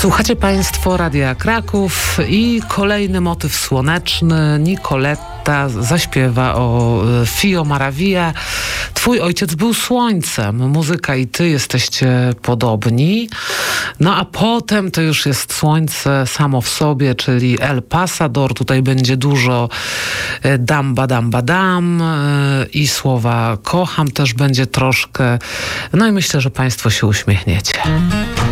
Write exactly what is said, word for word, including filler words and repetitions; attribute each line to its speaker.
Speaker 1: Słuchacie Państwo Radia Kraków i kolejny motyw słoneczny. Nicoletta zaśpiewa o Fio Maravilla. Twój ojciec był słońcem. Muzyka i ty jesteście podobni. No a potem to już jest słońce samo w sobie, czyli El Pasador. Tutaj będzie dużo dam, badam, badam i słowa kocham też będzie troszkę. No i myślę, że Państwo się uśmiechniecie.